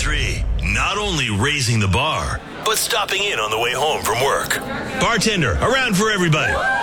103. Not only raising the bar, but stopping in on the way home from work. Bartender, around for everybody.